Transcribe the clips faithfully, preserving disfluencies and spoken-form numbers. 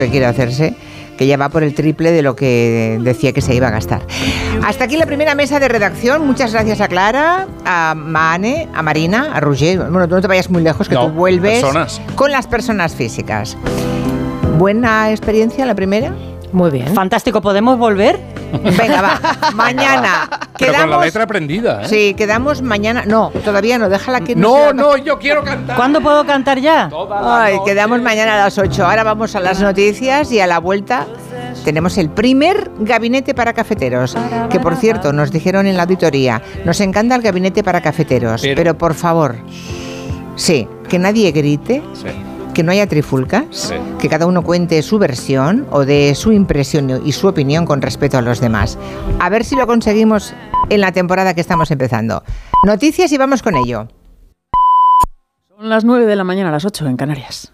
que quiere hacerse, que ya va por el triple de lo que decía que se iba a gastar. Hasta aquí la primera mesa de redacción. Muchas gracias a Clara, a Mane, a Marina, a Roger. Bueno, tú no te vayas muy lejos, que no, tú vuelves personas. Con las personas físicas. ¿Buena experiencia la primera? Muy bien. Fantástico, ¿podemos volver? Venga, va, mañana. Pero quedamos, con la letra aprendida, ¿eh? Sí, quedamos mañana. No, todavía no, déjala que no. No, sea no, yo quiero cantar. ¿Cuándo puedo cantar ya? Ay, quedamos mañana a las ocho. Ahora vamos a las noticias y a la vuelta tenemos el primer gabinete para cafeteros. Que por cierto, nos dijeron en la auditoría, nos encanta el gabinete para cafeteros, pero, pero por favor, sí, que nadie grite. Sí. Que no haya trifulcas, sí. Que cada uno cuente su versión o de su impresión y su opinión con respecto a los demás. A ver si lo conseguimos en la temporada que estamos empezando. Noticias y vamos con ello. Son las nueve de la mañana, a las ocho en Canarias.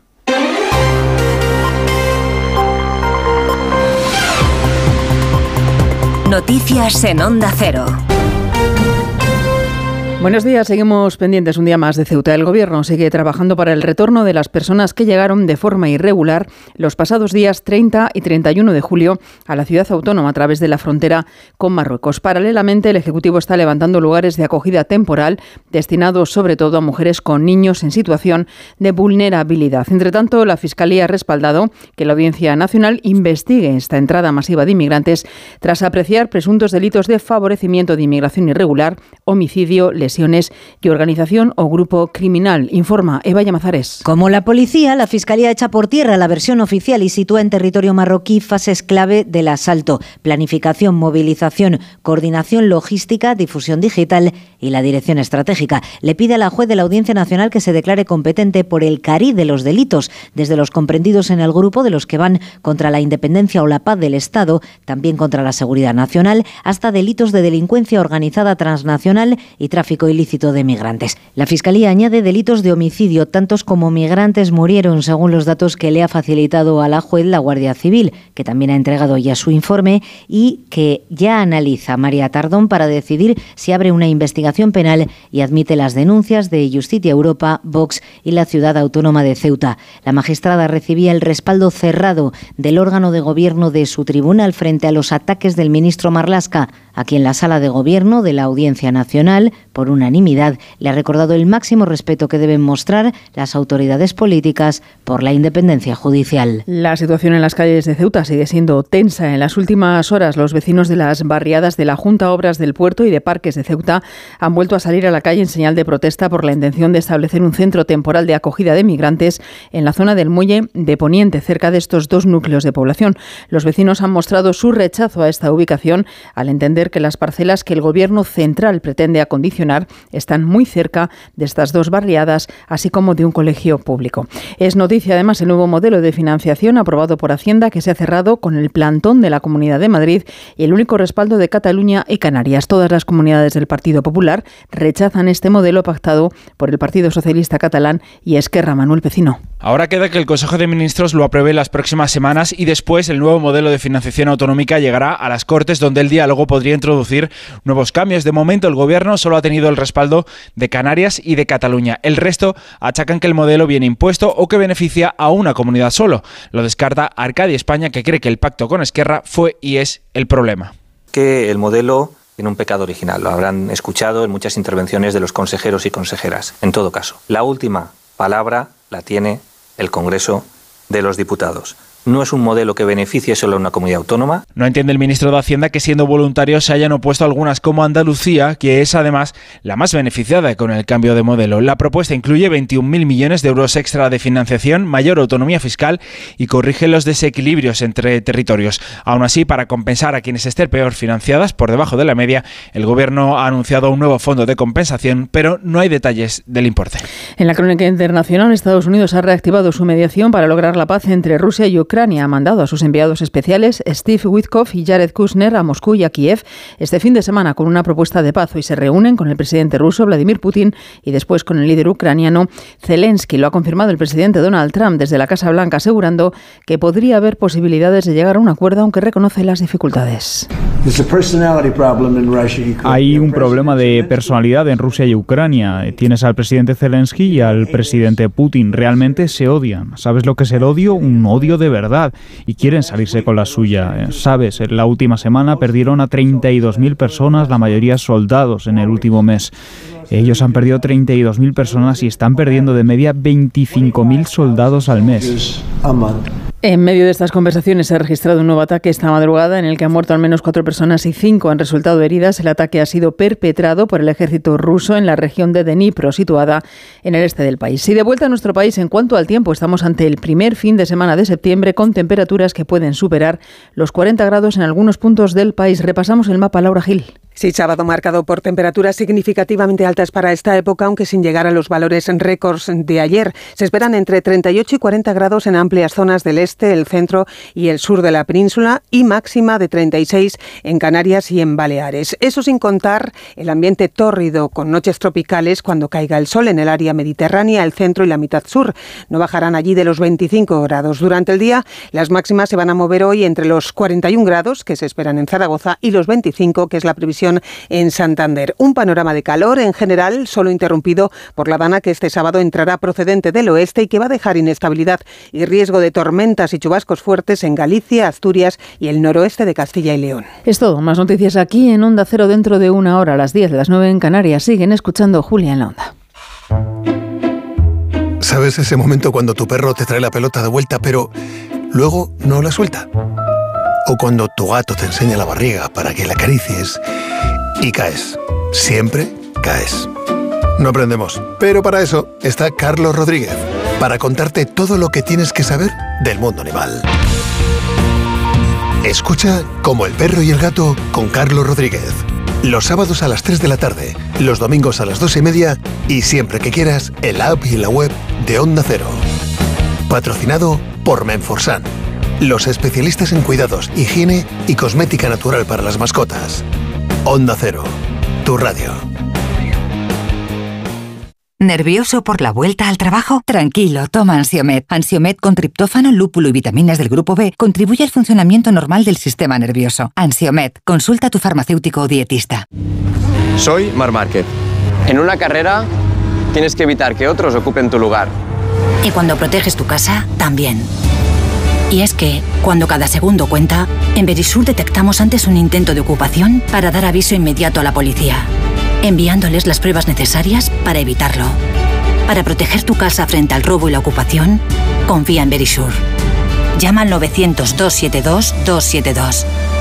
Noticias en Onda Cero. Buenos días, seguimos pendientes un día más de Ceuta. El Gobierno sigue trabajando para el retorno de las personas que llegaron de forma irregular los pasados días treinta y treinta y uno de julio a la ciudad autónoma a través de la frontera con Marruecos. Paralelamente, el Ejecutivo está levantando lugares de acogida temporal destinados sobre todo a mujeres con niños en situación de vulnerabilidad. Entre tanto, la Fiscalía ha respaldado que la Audiencia Nacional investigue esta entrada masiva de inmigrantes tras apreciar presuntos delitos de favorecimiento de inmigración irregular, homicidio, lesiones y organización o grupo criminal, informa Eva Llamazares. Como la policía, la Fiscalía echa por tierra la versión oficial y sitúa en territorio marroquí fases clave del asalto: planificación, movilización, coordinación logística, difusión digital y la dirección estratégica. Le pide a la juez de la Audiencia Nacional que se declare competente por el cariz de los delitos, desde los comprendidos en el grupo de los que van contra la independencia o la paz del Estado, también contra la seguridad nacional, hasta delitos de delincuencia organizada transnacional y tráfico ilícito de migrantes. La Fiscalía añade delitos de homicidio, tantos como migrantes murieron, según los datos que le ha facilitado a la juez la Guardia Civil, que también ha entregado ya su informe y que ya analiza María Tardón para decidir si abre una investigación penal y admite las denuncias de Justicia Europa, Vox y la Ciudad Autónoma de Ceuta. La magistrada recibía el respaldo cerrado del órgano de gobierno de su tribunal frente a los ataques del ministro Marlaska, a quien la Sala de Gobierno de la Audiencia Nacional, por unanimidad, le ha recordado el máximo respeto que deben mostrar las autoridades políticas por la independencia judicial. La situación en las calles de Ceuta sigue siendo tensa. En las últimas horas, los vecinos de las barriadas de la Junta Obras del Puerto y de Parques de Ceuta han vuelto a salir a la calle en señal de protesta por la intención de establecer un centro temporal de acogida de migrantes en la zona del Muelle de Poniente, cerca de estos dos núcleos de población. Los vecinos han mostrado su rechazo a esta ubicación al entender que las parcelas que el Gobierno central pretende acondicionar están muy cerca de estas dos barriadas, así como de un colegio público. Es noticia además el nuevo modelo de financiación aprobado por Hacienda, que se ha cerrado con el plantón de la Comunidad de Madrid y el único respaldo de Cataluña y Canarias. Todas las comunidades del Partido Popular rechazan este modelo pactado por el Partido Socialista Catalán y Esquerra. Manuel Pecino. Ahora queda que el Consejo de Ministros lo apruebe en las próximas semanas y después el nuevo modelo de financiación autonómica llegará a las Cortes, donde el diálogo podría introducir nuevos cambios. De momento el Gobierno solo ha tenido el respaldo de Canarias y de Cataluña. El resto achacan que el modelo viene impuesto o que beneficia a una comunidad solo. Lo descarta Arcadi España, que cree que el pacto con Esquerra fue y es el problema. Que el modelo tiene un pecado original. Lo habrán escuchado en muchas intervenciones de los consejeros y consejeras. En todo caso, la última palabra la tiene el Congreso de los Diputados. No es un modelo que beneficie solo a una comunidad autónoma. No entiende el ministro de Hacienda que siendo voluntarios se hayan opuesto algunas como Andalucía, que es además la más beneficiada con el cambio de modelo. La propuesta incluye veintiún mil millones de euros extra de financiación, mayor autonomía fiscal y corrige los desequilibrios entre territorios. Aún así, para compensar a quienes estén peor financiadas, por debajo de la media, el Gobierno ha anunciado un nuevo fondo de compensación, pero no hay detalles del importe. En la crónica internacional, Estados Unidos ha reactivado su mediación para lograr la paz entre Rusia y Ucrania. Ha mandado a sus enviados especiales Steve Witkoff y Jared Kushner a Moscú y a Kiev este fin de semana con una propuesta de paz. Hoy se reúnen con el presidente ruso Vladimir Putin y después con el líder ucraniano Zelensky. Lo ha confirmado el presidente Donald Trump desde la Casa Blanca, asegurando que podría haber posibilidades de llegar a un acuerdo, aunque reconoce las dificultades. Hay un problema de personalidad en Rusia y Ucrania. Tienes al presidente Zelensky y al presidente Putin. Realmente se odian. ¿Sabes lo que es el odio? Un odio de verdad. Y quieren salirse con la suya. ¿Sabes? En la última semana perdieron a treinta y dos mil personas, la mayoría soldados, en el último mes. Ellos han perdido treinta y dos mil personas y están perdiendo de media veinticinco mil soldados al mes. En medio de estas conversaciones se ha registrado un nuevo ataque esta madrugada en el que han muerto al menos cuatro personas y cinco han resultado heridas. El ataque ha sido perpetrado por el ejército ruso en la región de Dnipro, situada en el este del país. Y de vuelta a nuestro país, en cuanto al tiempo, estamos ante el primer fin de semana de septiembre con temperaturas que pueden superar los cuarenta grados en algunos puntos del país. Repasamos el mapa, Laura Gil. Sí, sábado marcado por temperaturas significativamente altas para esta época, aunque sin llegar a los valores récords de ayer. Se esperan entre treinta y ocho y cuarenta grados en amplias zonas del este, el centro y el sur de la península y máxima de treinta y seis en Canarias y en Baleares. Eso sin contar el ambiente tórrido con noches tropicales cuando caiga el sol en el área mediterránea, el centro y la mitad sur. No bajarán allí de los veinticinco grados. Durante el día, las máximas se van a mover hoy entre los cuarenta y un grados que se esperan en Zaragoza y los veinticinco, que es la previsión en Santander. Un panorama de calor en general, solo interrumpido por la dana que este sábado entrará procedente del oeste y que va a dejar inestabilidad y riesgo de tormentas y chubascos fuertes en Galicia, Asturias y el noroeste de Castilla y León. Es todo. Más noticias aquí en Onda Cero dentro de una hora, a las diez, las nueve en Canarias. Siguen escuchando Julia en la Onda. ¿Sabes ese momento cuando tu perro te trae la pelota de vuelta, pero luego no la suelta? O cuando tu gato te enseña la barriga para que la acaricies y caes. Siempre caes. No aprendemos, pero para eso está Carlos Rodríguez, para contarte todo lo que tienes que saber del mundo animal. Escucha Como el perro y el gato con Carlos Rodríguez. Los sábados a las tres de la tarde, los domingos a las dos y media y siempre que quieras en la app y en la web de Onda Cero. Patrocinado por Menforsan, los especialistas en cuidados, higiene y cosmética natural para las mascotas. Onda Cero, tu radio. ¿Nervioso por la vuelta al trabajo? Tranquilo, toma Ansiomed. Ansiomed con triptófano, lúpulo y vitaminas del grupo B contribuye al funcionamiento normal del sistema nervioso. Ansiomed, consulta a tu farmacéutico o dietista. Soy Marc Márquez. En una carrera tienes que evitar que otros ocupen tu lugar. Y cuando proteges tu casa, también. Y es que, cuando cada segundo cuenta, en Verisur detectamos antes un intento de ocupación para dar aviso inmediato a la policía, enviándoles las pruebas necesarias para evitarlo. Para proteger tu casa frente al robo y la ocupación, confía en Verisur. Llama al novecientos, doscientos setenta y dos, doscientos setenta y dos.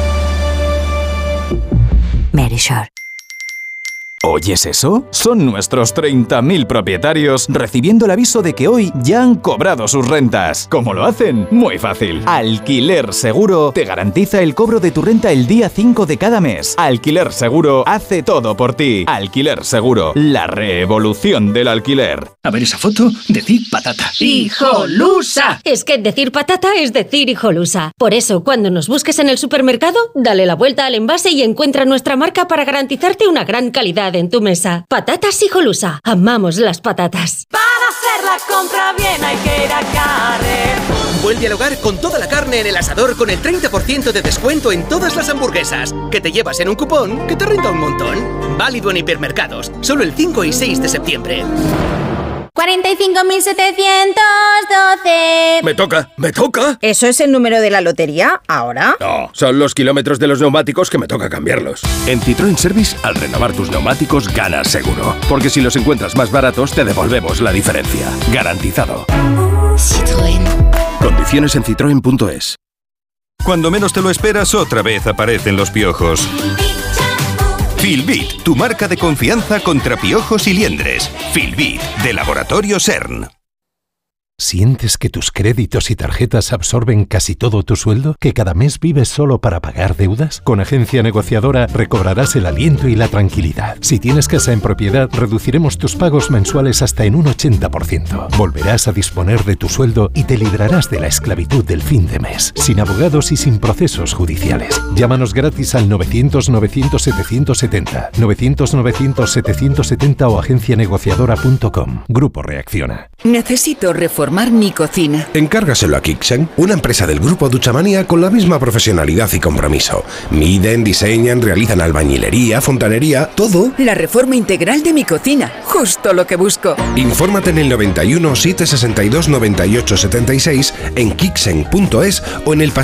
Verisur. ¿Oyes eso? Son nuestros treinta mil propietarios recibiendo el aviso de que hoy ya han cobrado sus rentas. ¿Cómo lo hacen? Muy fácil. Alquiler Seguro te garantiza el cobro de tu renta el día cinco de cada mes. Alquiler Seguro hace todo por ti. Alquiler Seguro, la revolución del alquiler. A ver esa foto, decir patata. ¡Hijolusa! Es que decir patata es decir hijolusa. Por eso, cuando nos busques en el supermercado, dale la vuelta al envase y encuentra nuestra marca para garantizarte una gran calidad en tu mesa. Patatas Hijolusa. Amamos las patatas. Para hacer la compra bien hay que ir a Carrefour. Vuelve al hogar con toda la carne en el asador con el treinta por ciento de descuento en todas las hamburguesas. Que te llevas en un cupón que te renta un montón. Válido en hipermercados. Solo el cinco y seis de septiembre. cuarenta y cinco mil setecientos doce. Me toca, me toca. ¿Eso es el número de la lotería ahora? No, son los kilómetros de los neumáticos que me toca cambiarlos. En Citroën Service, al renovar tus neumáticos, ganas seguro. Porque si los encuentras más baratos, te devolvemos la diferencia. Garantizado. Citroën. Condiciones en citroen punto es. Cuando menos te lo esperas, otra vez aparecen los piojos. Filbit, tu marca de confianza contra piojos y liendres. Filbit, de Laboratorio CERN. ¿Sientes que tus créditos y tarjetas absorben casi todo tu sueldo? ¿Que cada mes vives solo para pagar deudas? Con Agencia Negociadora recobrarás el aliento y la tranquilidad. Si tienes casa en propiedad, reduciremos tus pagos mensuales hasta en un ochenta por ciento. Volverás a disponer de tu sueldo y te librarás de la esclavitud del fin de mes, sin abogados y sin procesos judiciales. Llámanos gratis al novecientos, novecientos, setecientos setenta, novecientos, novecientos, setecientos setenta o agencia negociadora punto com. Grupo Reacciona. Necesito reformar reformar mi cocina. Encárgaselo a Kixen, una empresa del grupo Duchamania con la misma profesionalidad y compromiso. Miden, diseñan, realizan albañilería, fontanería, todo. La reforma integral de mi cocina, justo lo que busco. Infórmate en el noventa y uno, setecientos sesenta y dos, noventa y ocho setenta y seis, en kixen punto es o en el pasillo